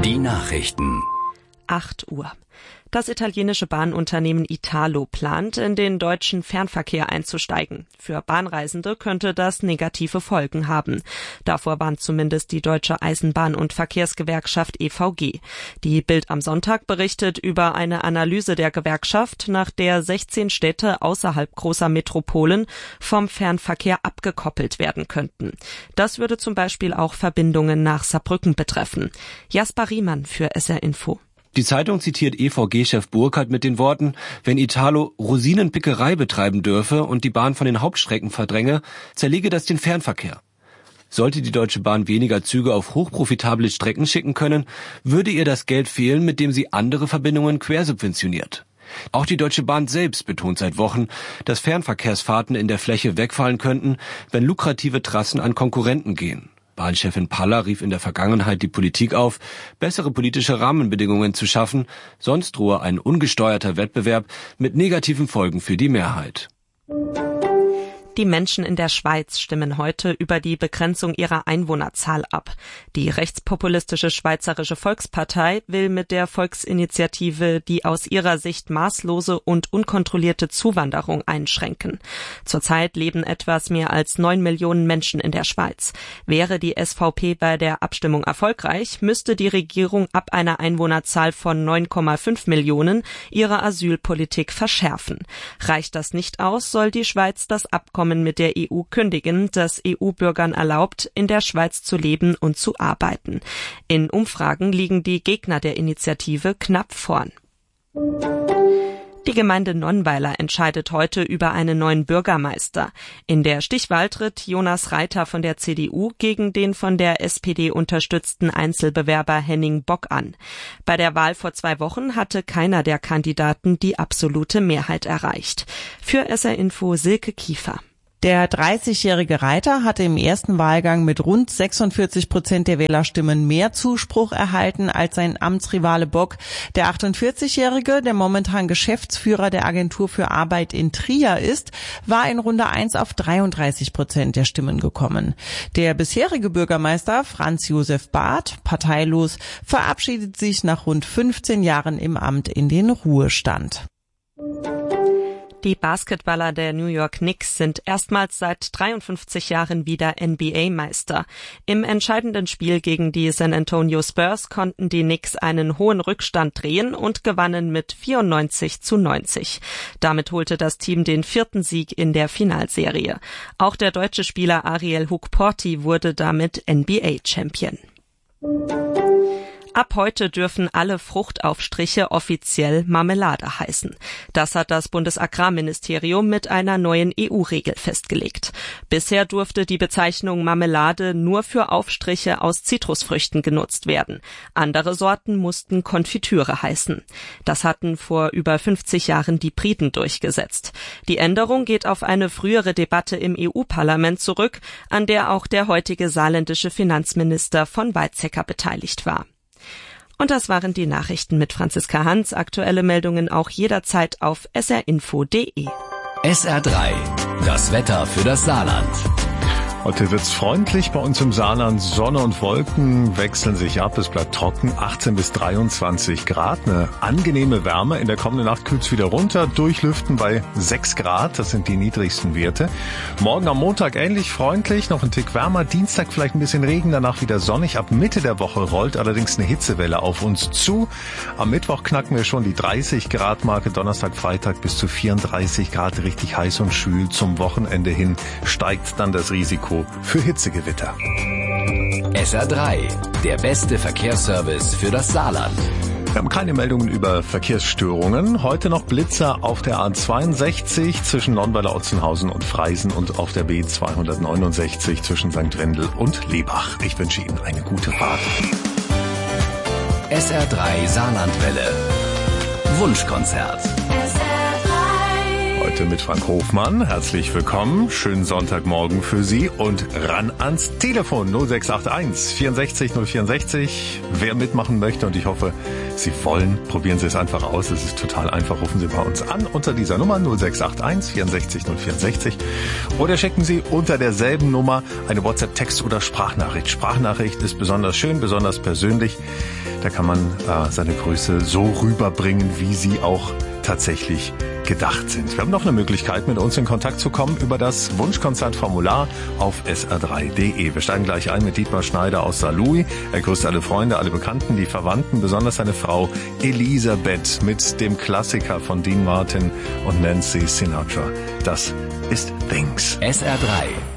Die Nachrichten. 8 Uhr. Das italienische Bahnunternehmen Italo plant, in den deutschen Fernverkehr einzusteigen. Für Bahnreisende könnte das negative Folgen haben. Davor warnt zumindest die Deutsche Eisenbahn- und Verkehrsgewerkschaft EVG. Die Bild am Sonntag berichtet über eine Analyse der Gewerkschaft, nach der 16 Städte außerhalb großer Metropolen vom Fernverkehr abgekoppelt werden könnten. Das würde zum Beispiel auch Verbindungen nach Saarbrücken betreffen. Jasper Riemann für SR Info. Die Zeitung zitiert EVG-Chef Burkhardt mit den Worten: Wenn Italo Rosinenpickerei betreiben dürfe und die Bahn von den Hauptstrecken verdränge, zerlege das den Fernverkehr. Sollte die Deutsche Bahn weniger Züge auf hochprofitable Strecken schicken können, würde ihr das Geld fehlen, mit dem sie andere Verbindungen quersubventioniert. Auch die Deutsche Bahn selbst betont seit Wochen, dass Fernverkehrsfahrten in der Fläche wegfallen könnten, wenn lukrative Trassen an Konkurrenten gehen. Bahnchefin Paller rief in der Vergangenheit die Politik auf, bessere politische Rahmenbedingungen zu schaffen, sonst drohe ein ungesteuerter Wettbewerb mit negativen Folgen für die Mehrheit. Die Menschen in der Schweiz stimmen heute über die Begrenzung ihrer Einwohnerzahl ab. Die rechtspopulistische Schweizerische Volkspartei will mit der Volksinitiative die aus ihrer Sicht maßlose und unkontrollierte Zuwanderung einschränken. Zurzeit leben etwas mehr als 9 Millionen Menschen in der Schweiz. Wäre die SVP bei der Abstimmung erfolgreich, müsste die Regierung ab einer Einwohnerzahl von 9,5 Millionen ihre Asylpolitik verschärfen. Reicht das nicht aus, soll die Schweiz das Abkommen mit der EU kündigen, das EU-Bürgern erlaubt, in der Schweiz zu leben und zu arbeiten. In Umfragen liegen die Gegner der Initiative knapp vorn. Die Gemeinde Nonnweiler entscheidet heute über einen neuen Bürgermeister. In der Stichwahl tritt Jonas Reiter von der CDU gegen den von der SPD unterstützten Einzelbewerber Henning Bock an. Bei der Wahl vor 2 Wochen hatte keiner der Kandidaten die absolute Mehrheit erreicht. Für SR Info Silke Kiefer. Der 30-jährige Reiter hatte im ersten Wahlgang mit rund 46% der Wählerstimmen mehr Zuspruch erhalten als sein Amtsrivale Bock. Der 48-jährige, der momentan Geschäftsführer der Agentur für Arbeit in Trier ist, war in Runde 1 auf 33% der Stimmen gekommen. Der bisherige Bürgermeister Franz Josef Barth, parteilos, verabschiedet sich nach rund 15 Jahren im Amt in den Ruhestand. Die Basketballer der New York Knicks sind erstmals seit 53 Jahren wieder NBA-Meister. Im entscheidenden Spiel gegen die San Antonio Spurs konnten die Knicks einen hohen Rückstand drehen und gewannen mit 94-90. Damit holte das Team den 4. Sieg in der Finalserie. Auch der deutsche Spieler Ariel Hukporti wurde damit NBA-Champion. Ab heute dürfen alle Fruchtaufstriche offiziell Marmelade heißen. Das hat das Bundesagrarministerium mit einer neuen EU-Regel festgelegt. Bisher durfte die Bezeichnung Marmelade nur für Aufstriche aus Zitrusfrüchten genutzt werden. Andere Sorten mussten Konfitüre heißen. Das hatten vor über 50 Jahren die Briten durchgesetzt. Die Änderung geht auf eine frühere Debatte im EU-Parlament zurück, an der auch der heutige saarländische Finanzminister von Weizsäcker beteiligt war. Und das waren die Nachrichten mit Franziska Hans. Aktuelle Meldungen auch jederzeit auf srinfo.de. SR3, das Wetter für das Saarland. Heute wird's freundlich bei uns im Saarland. Sonne und Wolken wechseln sich ab. Es bleibt trocken. 18 bis 23 Grad. Eine angenehme Wärme. In der kommenden Nacht kühlt's wieder runter. Durchlüften bei 6 Grad. Das sind die niedrigsten Werte. Morgen am Montag ähnlich freundlich. Noch ein Tick wärmer. Dienstag vielleicht ein bisschen Regen. Danach wieder sonnig. Ab Mitte der Woche rollt allerdings eine Hitzewelle auf uns zu. Am Mittwoch knacken wir schon die 30 Grad Marke. Donnerstag, Freitag bis zu 34 Grad. Richtig heiß und schwül. Zum Wochenende hin steigt dann das Risiko für Hitzegewitter. SR3, der beste Verkehrsservice für das Saarland. Wir haben keine Meldungen über Verkehrsstörungen. Heute noch Blitzer auf der A62 zwischen Nonnweiler-Otzenhausen und Freisen und auf der B269 zwischen St. Wendel und Lebach. Ich wünsche Ihnen eine gute Fahrt. SR3 Saarlandwelle. Wunschkonzert. Heute heute mit Frank Hofmann. Herzlich willkommen. Schönen Sonntagmorgen für Sie und ran ans Telefon 0681 64 064. Wer mitmachen möchte, und ich hoffe, Sie wollen, probieren Sie es einfach aus. Es ist total einfach. Rufen Sie bei uns an unter dieser Nummer 0681 64 064 oder schicken Sie unter derselben Nummer eine WhatsApp-Text- oder Sprachnachricht. Sprachnachricht ist besonders schön, besonders persönlich. Da kann man seine Grüße so rüberbringen, wie sie auch tatsächlich gedacht sind. Wir haben noch eine Möglichkeit, mit uns in Kontakt zu kommen über das Wunschkonzertformular auf sr3.de. Wir steigen gleich ein mit Dietmar Schneider aus Saarlouis. Er grüßt alle Freunde, alle Bekannten, die Verwandten, besonders seine Frau Elisabeth mit dem Klassiker von Dean Martin und Nancy Sinatra. Das ist Things. SR3